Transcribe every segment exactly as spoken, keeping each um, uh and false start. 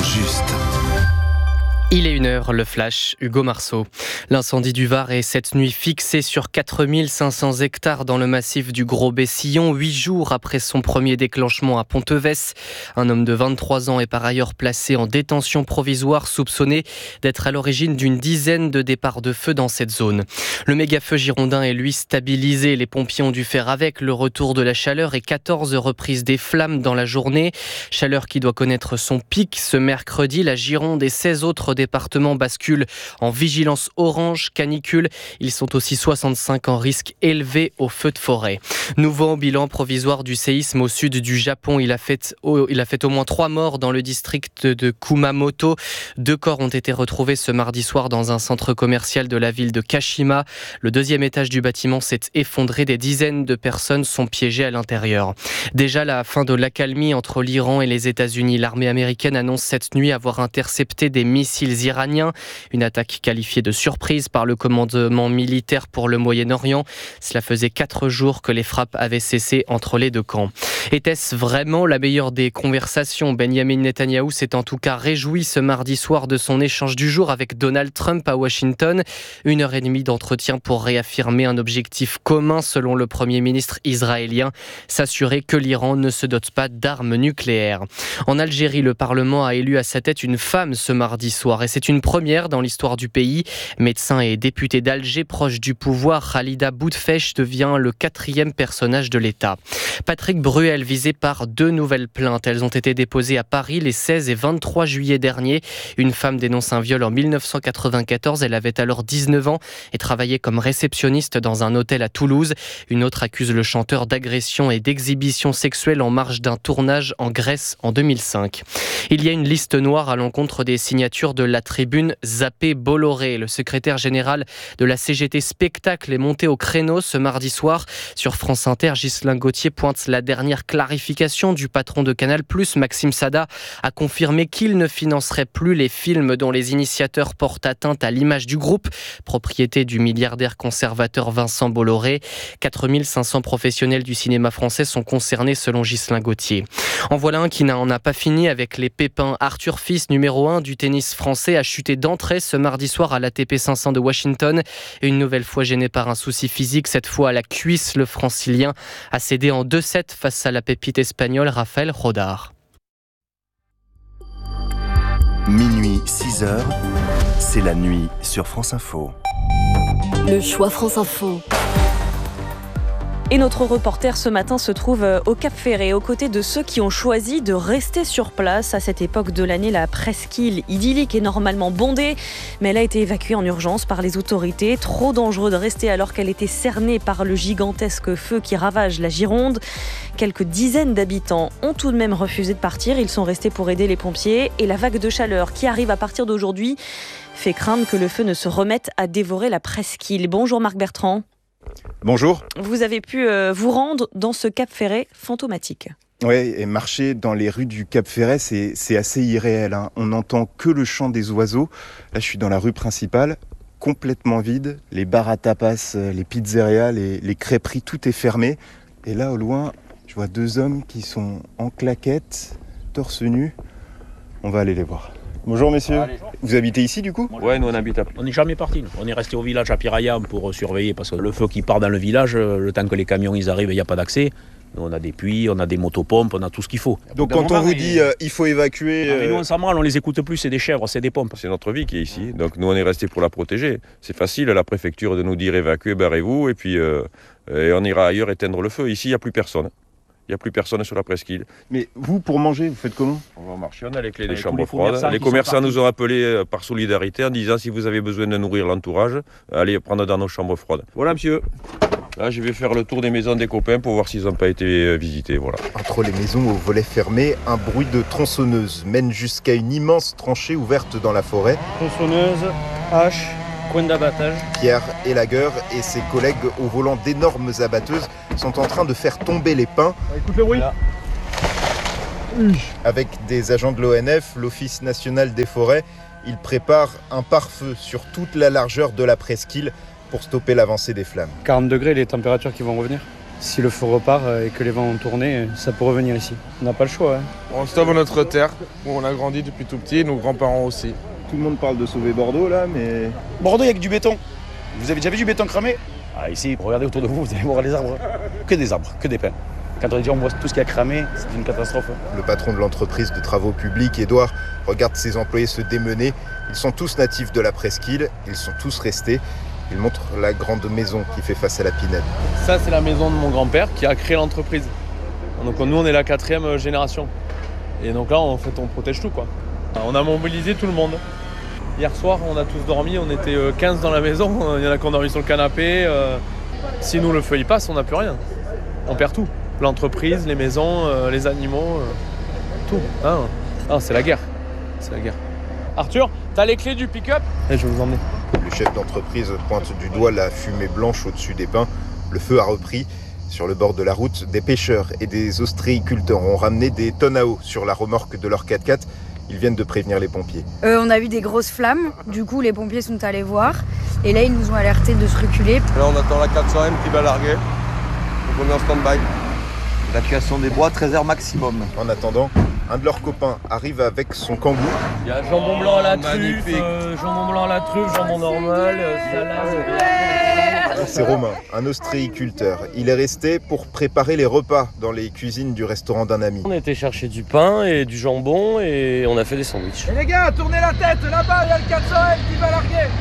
juste. Il est une heure, le flash, Hugo Marceau. L'incendie du Var est cette nuit fixé sur quatre mille cinq cents hectares dans le massif du Gros-Bessillon, huit jours après son premier déclenchement à Ponteves. Un homme de vingt-trois ans est par ailleurs placé en détention provisoire, soupçonné d'être à l'origine d'une dizaine de départs de feu dans cette zone. Le méga-feu girondin est lui stabilisé. Les pompiers ont dû faire avec le retour de la chaleur et quatorze reprises des flammes dans la journée. Chaleur qui doit connaître son pic ce mercredi. La Gironde et seize autres départements basculent en vigilance orange canicule. Ils sont aussi soixante-cinq en risque élevé au feu de forêt. Nouveau bilan provisoire du séisme au sud du Japon. Il a fait au, il a fait au moins trois morts dans le district de Kumamoto. Deux corps ont été retrouvés ce mardi soir dans un centre commercial de la ville de Kashima. Le deuxième étage du bâtiment s'est effondré. Des dizaines de personnes sont piégées à l'intérieur. Déjà la fin de l'accalmie entre l'Iran et les États-Unis. L'armée américaine annonce cette nuit avoir intercepté des missiles iraniens. Une attaque qualifiée de surprise par le commandement militaire pour le Moyen-Orient. Cela faisait quatre jours que les frappes avaient cessé entre les deux camps. Était-ce vraiment la meilleure des conversations ? Benjamin Netanyahou s'est en tout cas réjoui ce mardi soir de son échange du jour avec Donald Trump à Washington. Une heure et demie d'entretien pour réaffirmer un objectif commun selon le Premier ministre israélien, s'assurer que l'Iran ne se dote pas d'armes nucléaires. En Algérie, le Parlement a élu à sa tête une femme ce mardi soir et c'est une première dans l'histoire du pays. Médecin et député d'Alger proche du pouvoir, Khalida Boutefèche devient le quatrième personnage de l'État. Patrick Bruel visé par deux nouvelles plaintes. Elles ont été déposées à Paris les seize et vingt-trois juillet dernier. Une femme dénonce un viol en dix-neuf cent quatre-vingt-quatorze. Elle avait alors dix-neuf ans et travaillait comme réceptionniste dans un hôtel à Toulouse. Une autre accuse le chanteur d'agression et d'exhibition sexuelle en marge d'un tournage en Grèce en deux mille cinq. Il y a une liste noire à l'encontre des signatures de la tribune Zappé Bolloré. Le secrétaire général de la C G T Spectacle est monté au créneau ce mardi soir. Sur France Inter, Ghislain Gauthier pointe la dernière clarification du patron de Canal plus, Maxime Sada, a confirmé qu'il ne financerait plus les films dont les initiateurs portent atteinte à l'image du groupe, propriété du milliardaire conservateur Vincent Bolloré. quatre mille cinq cents professionnels du cinéma français sont concernés selon Ghislain Gauthier. En voilà un qui n'en a pas fini avec les pépins. Arthur Fils, numéro un du tennis français, a chuté d'entrée ce mardi soir à l'A T P cinq cents de Washington. Une nouvelle fois gêné par un souci physique, cette fois à la cuisse, le francilien a cédé en deux sept face à la pépite espagnole Rafael Rodar. Minuit, six heures, c'est la nuit sur France Info. Le choix France Info. Et notre reporter ce matin se trouve au Cap-Ferret, aux côtés de ceux qui ont choisi de rester sur place. À cette époque de l'année, la presqu'île idyllique est normalement bondée, mais elle a été évacuée en urgence par les autorités. Trop dangereux de rester alors qu'elle était cernée par le gigantesque feu qui ravage la Gironde. Quelques dizaines d'habitants ont tout de même refusé de partir. Ils sont restés pour aider les pompiers. Et la vague de chaleur qui arrive à partir d'aujourd'hui fait craindre que le feu ne se remette à dévorer la presqu'île. Bonjour Marc Bertrand. Bonjour. Vous avez pu euh, vous rendre dans ce Cap Ferret fantomatique. Oui, et marcher dans les rues du Cap Ferret, c'est, c'est assez irréel, hein. On n'entend que le chant des oiseaux. Là, je suis dans la rue principale, complètement vide. Les bars à tapas, les pizzerias, les, les crêperies, tout est fermé. Et là, au loin, je vois deux hommes qui sont en claquettes, torse nu. On va aller les voir. Bonjour messieurs, allez. Vous habitez ici du coup ? Ouais, nous on habite à... On n'est jamais parti, nous. On est resté au village à Piraya pour surveiller parce que le feu qui part dans le village, le temps que les camions ils arrivent, il n'y a pas d'accès. Nous on a des puits, on a des motopompes, on a tout ce qu'il faut. Donc quand on vous dit euh, il faut évacuer... Ah, mais nous on s'en branle, on les écoute plus, c'est des chèvres, c'est des pompes. C'est notre vie qui est ici, donc nous on est resté pour la protéger. C'est facile à la préfecture de nous dire évacuez, barrez-vous et puis euh, et on ira ailleurs éteindre le feu. Ici il n'y a plus personne. Il n'y a plus personne sur la presqu'île. Mais vous, pour manger, vous faites comment ? On va marcher, on a les clés des Avec chambres les froides. Les commerçants nous ont appelés par solidarité en disant si vous avez besoin de nourrir l'entourage, allez prendre dans nos chambres froides. Voilà monsieur. Là, je vais faire le tour des maisons des copains pour voir s'ils n'ont pas été visités. Voilà. Entre les maisons aux volets fermés, un bruit de tronçonneuse mène jusqu'à une immense tranchée ouverte dans la forêt. Tronçonneuse, hache, coin d'abattage. Pierre Elagueur et ses collègues au volant d'énormes abatteuses sont en train de faire tomber les pins. Écoute le bruit. Avec des agents de l'O N F, l'Office national des forêts, ils préparent un pare-feu sur toute la largeur de la presqu'île pour stopper l'avancée des flammes. quarante degrés, les températures qui vont revenir. Si le feu repart et que les vents ont tourné, ça peut revenir ici. On n'a pas le choix. Hein. On sauve notre terre, où on a grandi depuis tout petit, nos grands-parents aussi. Tout le monde parle de sauver Bordeaux là, mais... Bordeaux, il n'y a que du béton. Vous avez déjà vu du béton cramé? Ah, ici, regardez autour de vous, vous allez voir les arbres. Que des arbres, que des pins. Quand on dit on voit tout ce qui a cramé, c'est une catastrophe. Le patron de l'entreprise de travaux publics, Édouard, regarde ses employés se démener. Ils sont tous natifs de la presqu'île, ils sont tous restés. Il montre la grande maison qui fait face à la Pinède. Ça, c'est la maison de mon grand-père qui a créé l'entreprise. Donc nous, on est la quatrième génération. Et donc là, en fait, on protège tout, quoi. On a mobilisé tout le monde. Hier soir, on a tous dormi, on était quinze dans la maison. Il y en a qui ont dormi sur le canapé. Si nous, le feu, il passe, on n'a plus rien. On perd tout. L'entreprise, les maisons, euh, les animaux, euh, tout. Ah, ah, c'est la guerre. C'est la guerre. Arthur, t'as les clés du pick-up ? Et je vais vous emmener. Le chef d'entreprise pointe du doigt la fumée blanche au-dessus des pins. Le feu a repris. Sur le bord de la route, des pêcheurs et des ostréiculteurs ont ramené des tonnes à eau sur la remorque de leur quatre-quatre. Ils viennent de prévenir les pompiers. Euh, on a vu des grosses flammes. Du coup, les pompiers sont allés voir. Et là, ils nous ont alertés de se reculer. Là, on attend la quatre cents M qui va larguer. Donc on est en stand-by. Évacuation des bois, treize heures maximum. En attendant, un de leurs copains arrive avec son kangou. Il y a jambon blanc à la truffe, euh, jambon blanc à la truffe, jambon normal, euh, salade. C'est Romain, un ostréiculteur. Il est resté pour préparer les repas dans les cuisines du restaurant d'un ami. On était chercher du pain et du jambon et on a fait des sandwichs. Et les gars, tournez la tête, là-bas, il y a le quatre cents M qui va larguer.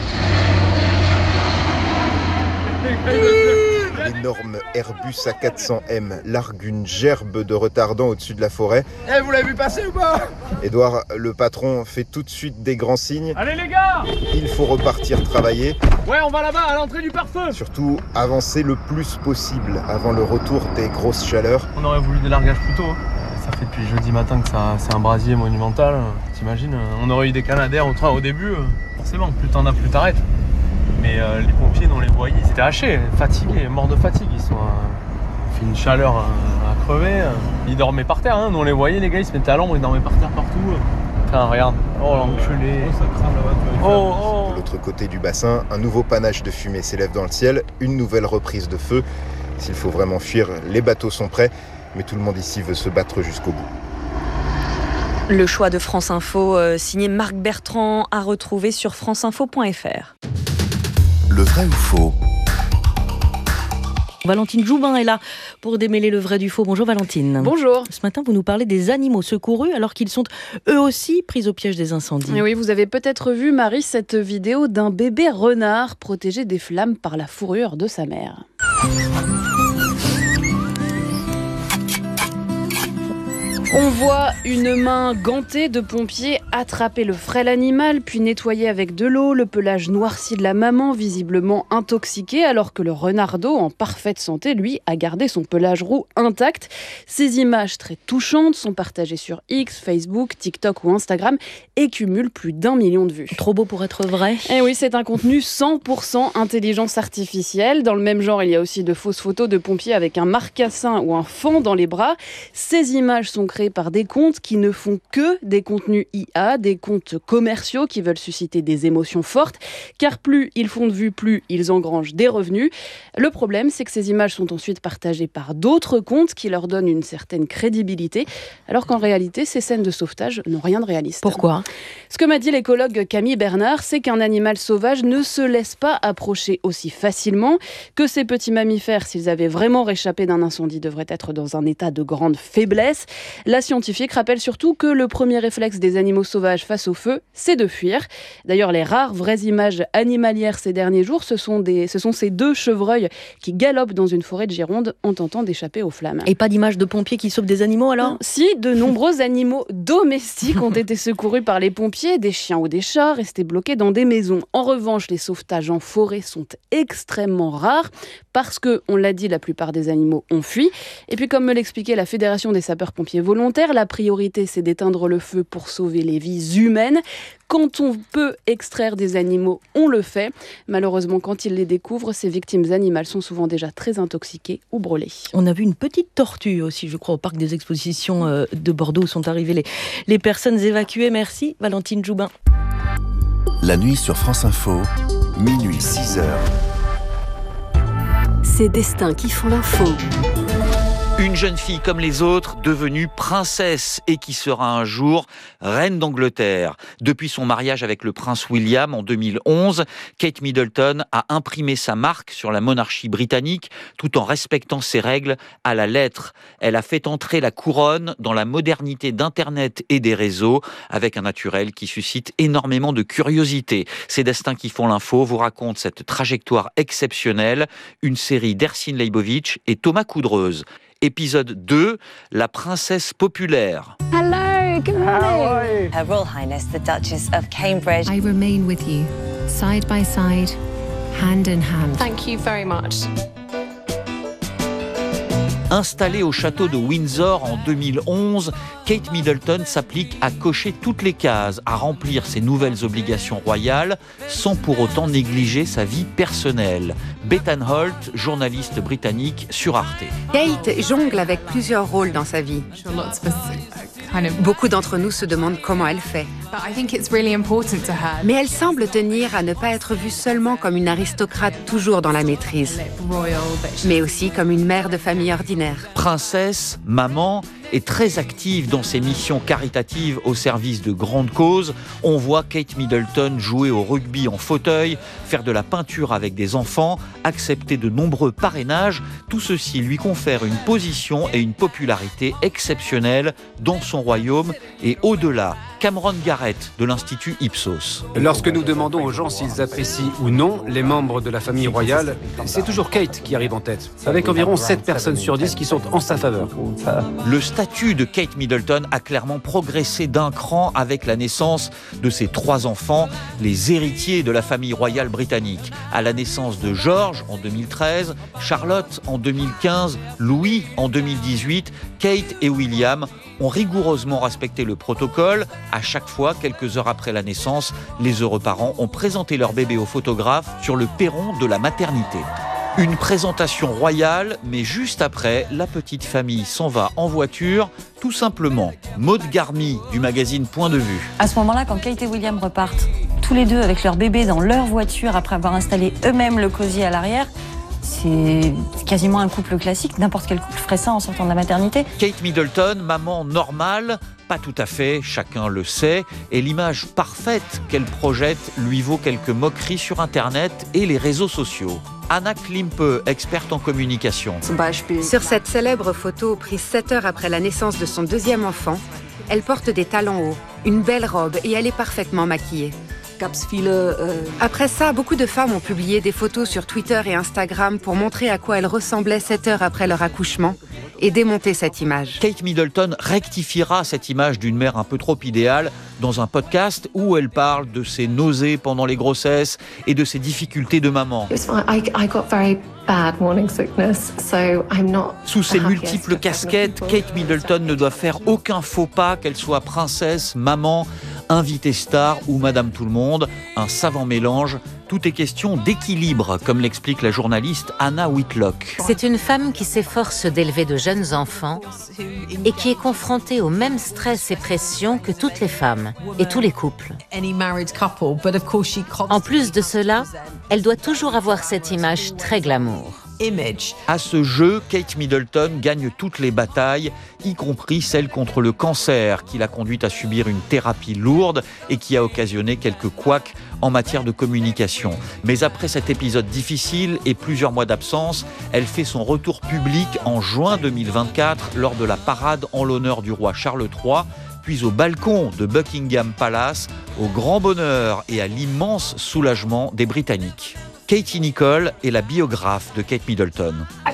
L'énorme Airbus A quatre cents M largue une gerbe de retardant au-dessus de la forêt. Eh, hey, vous l'avez vu passer ou pas? Édouard, le patron, fait tout de suite des grands signes. Allez les gars! Il faut repartir travailler. Ouais, on va là-bas, à l'entrée du pare-feu. Surtout, avancer le plus possible avant le retour des grosses chaleurs. On aurait voulu des largages plus tôt. Hein. Ça fait depuis jeudi matin que ça, c'est un brasier monumental. T'imagines, on aurait eu des canadaires au train au début. Forcément, plus t'en as, plus t'arrêtes. Mais euh, les pompiers, on les voyait, ils étaient hachés, fatigués, morts de fatigue. Ils sont euh, fait une chaleur euh, à crever. Ils dormaient par terre, hein. Nous on les voyait, les gars, ils se mettaient à l'ombre, ils dormaient par terre partout. Putain, regarde, oh l'enculé. Oh, ça crame la voiture. Oh, oh. De l'autre côté du bassin, un nouveau panache de fumée s'élève dans le ciel, une nouvelle reprise de feu. S'il faut vraiment fuir, les bateaux sont prêts, mais tout le monde ici veut se battre jusqu'au bout. Le choix de France Info, euh, signé Marc Bertrand, à retrouver sur franceinfo point f r. Le vrai ou faux? Valentine Joubin est là pour démêler le vrai du faux. Bonjour Valentine. Bonjour. Ce matin, vous nous parlez des animaux secourus alors qu'ils sont eux aussi pris au piège des incendies. Et oui, vous avez peut-être vu, Marie, cette vidéo d'un bébé renard protégé des flammes par la fourrure de sa mère. On voit une main gantée de pompiers attraper le frêle animal, puis nettoyer avec de l'eau le pelage noirci de la maman, visiblement intoxiqué, alors que le renardeau, en parfaite santé, lui, a gardé son pelage roux intact. Ces images très touchantes sont partagées sur X, Facebook, TikTok ou Instagram et cumulent plus d'un million de vues. Trop beau pour être vrai. Et oui, c'est un contenu cent pour cent intelligence artificielle. Dans le même genre, il y a aussi de fausses photos de pompiers avec un marcassin ou un fan dans les bras. Ces images sont créées par des comptes qui ne font que des contenus I A, des comptes commerciaux qui veulent susciter des émotions fortes, car plus ils font de vues, plus ils engrangent des revenus. Le problème, c'est que ces images sont ensuite partagées par d'autres comptes qui leur donnent une certaine crédibilité, alors qu'en réalité, ces scènes de sauvetage n'ont rien de réaliste. Pourquoi ? Ce que m'a dit l'écologue Camille Bernard, c'est qu'un animal sauvage ne se laisse pas approcher aussi facilement, que ces petits mammifères, s'ils avaient vraiment réchappé d'un incendie, devraient être dans un état de grande faiblesse. La scientifique rappelle surtout que le premier réflexe des animaux sauvages face au feu, c'est de fuir. D'ailleurs, les rares vraies images animalières ces derniers jours, ce sont, des, ce sont ces deux chevreuils qui galopent dans une forêt de Gironde en tentant d'échapper aux flammes. Et pas d'image de pompiers qui sauvent des animaux alors ? Si, de nombreux animaux domestiques ont été secourus par les pompiers, des chiens ou des chats restés bloqués dans des maisons. En revanche, les sauvetages en forêt sont extrêmement rares parce que, on l'a dit, la plupart des animaux ont fui. Et puis, comme me l'expliquait la Fédération des sapeurs-pompiers volontaires, la priorité, c'est d'éteindre le feu pour sauver les vies humaines. Quand on peut extraire des animaux, on le fait. Malheureusement, quand ils les découvrent, ces victimes animales sont souvent déjà très intoxiquées ou brûlées. On a vu une petite tortue aussi, je crois, au parc des expositions de Bordeaux où sont arrivées les, les personnes évacuées. Merci, Valentine Joubin. La nuit sur France Info, minuit six heures. Ces destins qui font l'info. Une jeune fille comme les autres, devenue princesse et qui sera un jour reine d'Angleterre. Depuis son mariage avec le prince William en deux mille onze, Kate Middleton a imprimé sa marque sur la monarchie britannique tout en respectant ses règles à la lettre. Elle a fait entrer la couronne dans la modernité d'Internet et des réseaux avec un naturel qui suscite énormément de curiosité. Ces destins qui font l'info vous racontent cette trajectoire exceptionnelle, une série d'Ercine Leibovitch et Thomas Coudreuse. Épisode deux, la princesse populaire. Hello, good morning. Her Royal Highness, the Duchess of Cambridge. I remain with you, side by side, hand in hand. Thank you very much. Installée au château de Windsor en deux mille onze, Kate Middleton s'applique à cocher toutes les cases, à remplir ses nouvelles obligations royales, sans pour autant négliger sa vie personnelle. Bethan Holt, journaliste britannique sur Arte. Kate jongle avec plusieurs rôles dans sa vie. Beaucoup d'entre nous se demandent comment elle fait. Mais elle semble tenir à ne pas être vue seulement comme une aristocrate toujours dans la maîtrise, mais aussi comme une mère de famille ordinaire. Princesse, maman, est très active dans ses missions caritatives au service de grandes causes. On voit Kate Middleton jouer au rugby en fauteuil, faire de la peinture avec des enfants, accepter de nombreux parrainages. Tout ceci lui confère une position et une popularité exceptionnelles dans son royaume et au-delà. Cameron Garrett de l'Institut Ipsos. Lorsque nous demandons aux gens s'ils apprécient ou non les membres de la famille royale, c'est toujours Kate qui arrive en tête, avec environ sept personnes sur dix qui sont en sa faveur. Le statut de Kate Middleton a clairement progressé d'un cran avec la naissance de ses trois enfants, les héritiers de la famille royale britannique. À la naissance de George en deux mille treize, Charlotte en deux mille quinze, Louis en deux mille dix-huit, Kate et William ont rigoureusement respecté le protocole. À chaque fois, quelques heures après la naissance, les heureux parents ont présenté leur bébé au photographe sur le perron de la maternité. Une présentation royale, mais juste après, la petite famille s'en va en voiture, tout simplement. Maud Garmy du magazine Point de Vue. À ce moment-là, quand Kate et William repartent tous les deux avec leur bébé dans leur voiture après avoir installé eux-mêmes le cosier à l'arrière, c'est quasiment un couple classique. N'importe quel couple ferait ça en sortant de la maternité. Kate Middleton, maman normale, pas tout à fait, chacun le sait, et l'image parfaite qu'elle projette lui vaut quelques moqueries sur Internet et les réseaux sociaux. Anna Klimpe, experte en communication. Sur cette célèbre photo prise sept heures après la naissance de son deuxième enfant, elle porte des talons hauts, une belle robe et elle est parfaitement maquillée. Après ça, beaucoup de femmes ont publié des photos sur Twitter et Instagram pour montrer à quoi elles ressemblaient sept heures après leur accouchement et démonter cette image. Kate Middleton rectifiera cette image d'une mère un peu trop idéale dans un podcast où elle parle de ses nausées pendant les grossesses et de ses difficultés de maman. Sous ses multiples casquettes, Kate Middleton ne doit faire aucun faux pas, qu'elle soit princesse, maman, invitée star ou Madame Tout-le-Monde, un savant mélange. Tout est question d'équilibre, comme l'explique la journaliste Anna Whitlock. C'est une femme qui s'efforce d'élever de jeunes enfants et qui est confrontée au même stress et pression que toutes les femmes et tous les couples. En plus de cela, elle doit toujours avoir cette image très glamour. À ce jeu, Kate Middleton gagne toutes les batailles, y compris celle contre le cancer, qui l'a conduite à subir une thérapie lourde et qui a occasionné quelques couacs en matière de communication. Mais après cet épisode difficile et plusieurs mois d'absence, elle fait son retour public en juin deux mille vingt-quatre lors de la parade en l'honneur du roi Charles trois, puis au balcon de Buckingham Palace, au grand bonheur et à l'immense soulagement des Britanniques. Katie Nicholl est la biographe de Kate Middleton.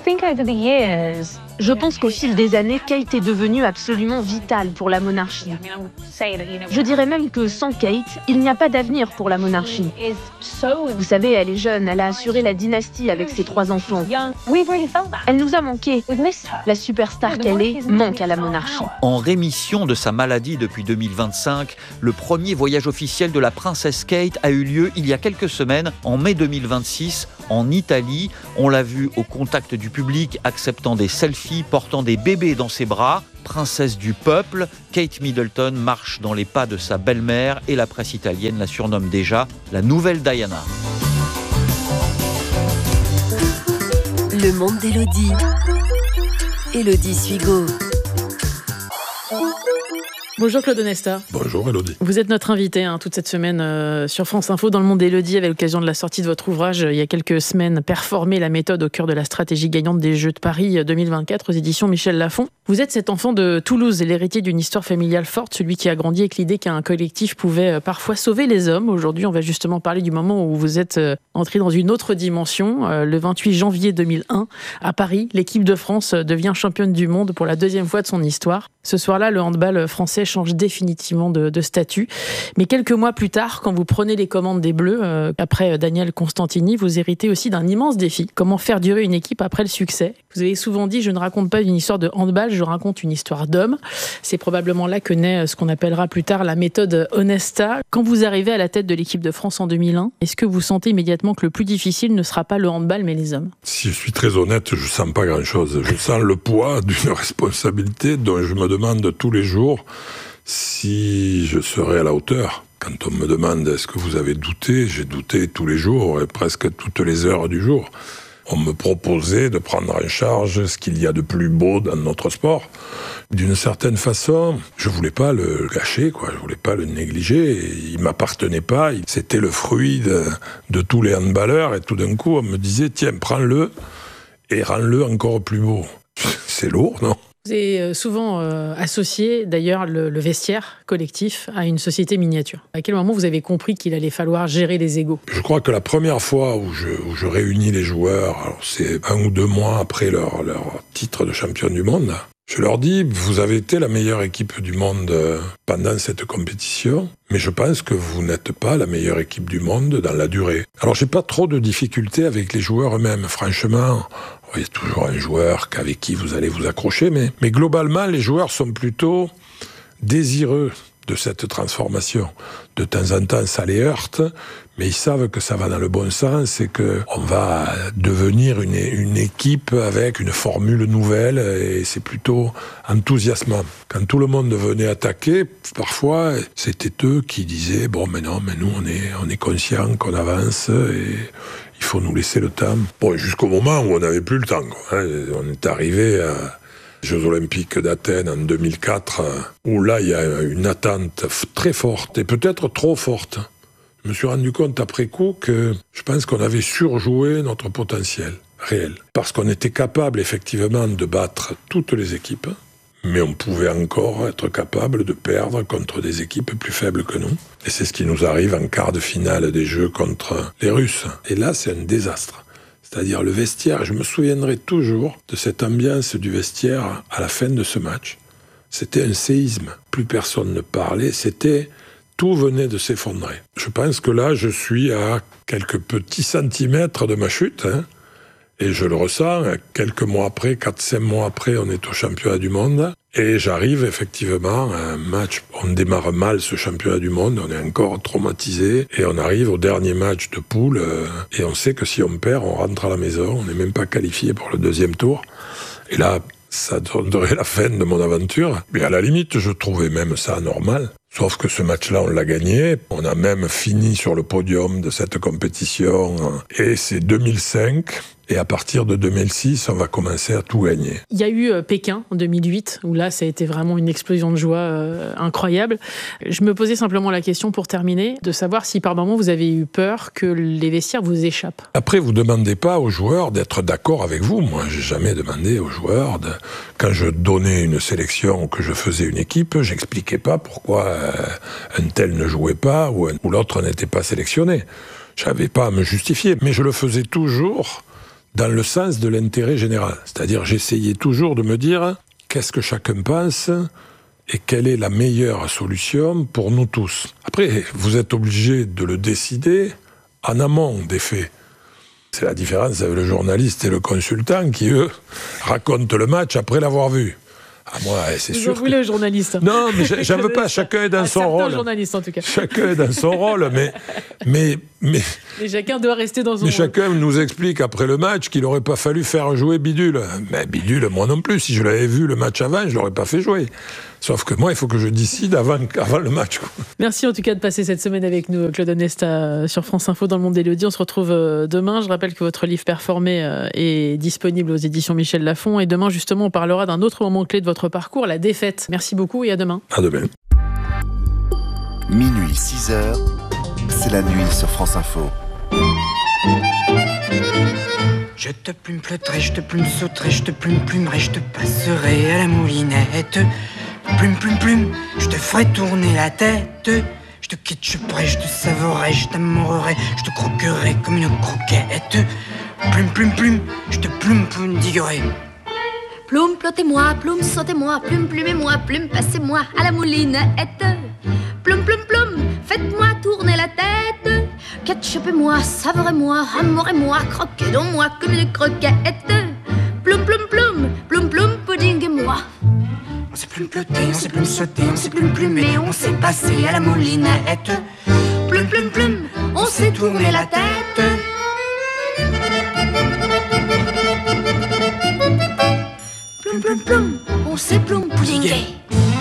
Je pense qu'au fil des années, Kate est devenue absolument vitale pour la monarchie. Je dirais même que sans Kate, il n'y a pas d'avenir pour la monarchie. Vous savez, elle est jeune, elle a assuré la dynastie avec ses trois enfants. Elle nous a manqué. La superstar qu'elle est manque à la monarchie. En rémission de sa maladie depuis deux mille vingt-cinq, le premier voyage officiel de la princesse Kate a eu lieu il y a quelques semaines, en mai deux mille vingt-six, en Italie. On l'a vue au contact du public, acceptant des selfies, portant des bébés dans ses bras. Princesse du peuple, Kate Middleton marche dans les pas de sa belle-mère et la presse italienne la surnomme déjà la nouvelle Diana. Le monde d'Élodie. Élodie Suigo. Bonjour Claude Onesta. Bonjour Élodie. Vous êtes notre invité hein, toute cette semaine euh, sur France Info dans le monde d'Élodie avec l'occasion de la sortie de votre ouvrage euh, il y a quelques semaines, Performer la méthode au cœur de la stratégie gagnante des Jeux de Paris deux mille vingt-quatre aux éditions Michel Lafon. Vous êtes cet enfant de Toulouse et l'héritier d'une histoire familiale forte, celui qui a grandi avec l'idée qu'un collectif pouvait euh, parfois sauver les hommes. Aujourd'hui, on va justement parler du moment où vous êtes euh, entré dans une autre dimension. Euh, le vingt-huit janvier deux mille un, à Paris, l'équipe de France devient championne du monde pour la deuxième fois de son histoire. Ce soir-là, le handball français change définitivement de, de statut. Mais quelques mois plus tard, quand vous prenez les commandes des Bleus, euh, après Daniel Constantini, vous héritez aussi d'un immense défi. Comment faire durer une équipe après le succès ? Vous avez souvent dit « Je ne raconte pas une histoire de handball, je raconte une histoire d'homme ». C'est probablement là que naît ce qu'on appellera plus tard la méthode Onesta. Quand vous arrivez à la tête de l'équipe de France en deux mille un, est-ce que vous sentez immédiatement que le plus difficile ne sera pas le handball, mais les hommes ? Si je suis très honnête, je sens pas grand-chose. Je sens le poids d'une responsabilité dont je me demande tous les jours si je serai à la hauteur. Quand on me demande est-ce que vous avez douté, j'ai douté tous les jours et presque toutes les heures du jour. On me proposait de prendre en charge ce qu'il y a de plus beau dans notre sport. D'une certaine façon, je voulais pas le gâcher, quoi. Je voulais pas le négliger. Il m'appartenait pas. C'était le fruit de, de tous les handballeurs. Et tout d'un coup, on me disait, tiens, prends-le et rends-le encore plus beau. C'est lourd, non ? Vous avez souvent euh, associé d'ailleurs le, le vestiaire collectif à une société miniature. À quel moment vous avez compris qu'il allait falloir gérer les égos ? Je crois que la première fois où je, où je réunis les joueurs, alors c'est un ou deux mois après leur, leur titre de champion du monde, je leur dis, vous avez été la meilleure équipe du monde pendant cette compétition, mais je pense que vous n'êtes pas la meilleure équipe du monde dans la durée. Alors j'ai pas trop de difficultés avec les joueurs eux-mêmes, franchement. Il y a toujours un joueur avec qui vous allez vous accrocher, mais, mais globalement, les joueurs sont plutôt désireux de cette transformation. De temps en temps, ça les heurte, mais ils savent que ça va dans le bon sens et qu'on va devenir une, une équipe avec une formule nouvelle et c'est plutôt enthousiasmant. Quand tout le monde venait attaquer, parfois, c'était eux qui disaient « Bon, mais non, mais nous, on est, on est conscients qu'on avance et il faut nous laisser le temps. » Bon, jusqu'au moment où on n'avait plus le temps, quoi, hein. On est arrivé à Jeux Olympiques d'Athènes en deux mille quatre, où là, il y a une attente très forte, et peut-être trop forte. Je me suis rendu compte après coup que je pense qu'on avait surjoué notre potentiel réel. Parce qu'on était capable, effectivement, de battre toutes les équipes, mais on pouvait encore être capable de perdre contre des équipes plus faibles que nous. Et c'est ce qui nous arrive en quart de finale des Jeux contre les Russes. Et là, c'est un désastre. C'est-à-dire le vestiaire, je me souviendrai toujours de cette ambiance du vestiaire à la fin de ce match. C'était un séisme. Plus personne ne parlait, c'était... Tout venait de s'effondrer. Je pense que là, je suis à quelques petits centimètres de ma chute, hein, et je le ressens. Quelques mois après, quatre cinq mois après, on est au championnat du monde. Et j'arrive effectivement à un match. On démarre mal ce championnat du monde, on est encore traumatisé. Et on arrive au dernier match de poule. Euh, et on sait que si on perd, on rentre à la maison. On n'est même pas qualifié pour le deuxième tour. Et là, ça donnerait la fin de mon aventure. Mais à la limite, je trouvais même ça normal. Sauf que ce match-là, on l'a gagné. On a même fini sur le podium de cette compétition. Et c'est deux mille cinq. Et à partir de deux mille six, on va commencer à tout gagner. Il y a eu Pékin en deux mille huit, où là, ça a été vraiment une explosion de joie euh, incroyable. Je me posais simplement la question, pour terminer, de savoir si par moment vous avez eu peur que les vestiaires vous échappent. Après, vous ne demandez pas aux joueurs d'être d'accord avec vous. Moi, je n'ai jamais demandé aux joueurs, de... quand je donnais une sélection ou que je faisais une équipe, je n'expliquais pas pourquoi euh, un tel ne jouait pas ou, un... ou l'autre n'était pas sélectionné. Je n'avais pas à me justifier, mais je le faisais toujours dans le sens de l'intérêt général. C'est-à-dire, j'essayais toujours de me dire qu'est-ce que chacun pense et quelle est la meilleure solution pour nous tous. Après, vous êtes obligé de le décider en amont des faits. C'est la différence avec le journaliste et le consultant qui, eux, racontent le match après l'avoir vu. Ah, moi, c'est vous sûr. Vous en voulez que... aux journalistes. Non, mais j'en veux pas. Chacun est dans à son rôle. journalistes, en tout cas. Chacun est dans son rôle, mais, mais, mais. Mais chacun doit rester dans son mais rôle. Mais chacun nous explique après le match qu'il n'aurait pas fallu faire jouer Bidule. Mais Bidule, moi non plus. Si je l'avais vu le match avant, je l'aurais pas fait jouer. Sauf que moi, il faut que je décide avant, avant le match. Quoi. Merci en tout cas de passer cette semaine avec nous, Claude Onesta, sur France Info dans le monde d'Élodie. On se retrouve demain. Je rappelle que votre livre Performer est disponible aux éditions Michel Lafon. Et demain, justement, on parlera d'un autre moment clé de votre parcours, la défaite. Merci beaucoup et à demain. À demain. Minuit, six heures, c'est la nuit sur France Info. Je te plume pleutrai, je te plume sauterai, je te plume plumerai, je te passerai à la moulinette. Plume, plume, plume, je te ferai tourner la tête. Je te ketchuperai, je te savorerai, je t'amourerai, je te croquerai comme une croquette. Plume, plume, plume, je te plume poundiguerai. Plume, plottez-moi, plume, sautez-moi, plume, plumez-moi, plume, passez-moi à la moulinette. Plume, plume, plume, faites-moi tourner la tête. Ketchupez-moi, savorez-moi, amourez-moi, croquez dans moi comme une croquette. Plume, plume, plume, plume, plume, puddinguez-moi. On s'est plume plotter, on s'est plume sauter, on s'est plume plumer, on s'est passé à la moulinette. Plume, plume, plume, on s'est tourné la tête. Plume, plume, plume, on s'est plume puddingué.